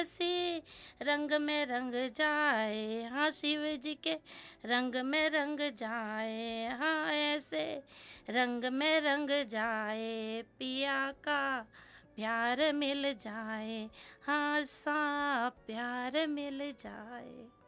ऐसे रंग में रंग जाए, हाँ शिव जी के रंग में रंग जाए, हाँ ऐसे रंग में रंग जाए, पिया का प्यार मिल जाए, हाँ सा प्यार मिल जाए।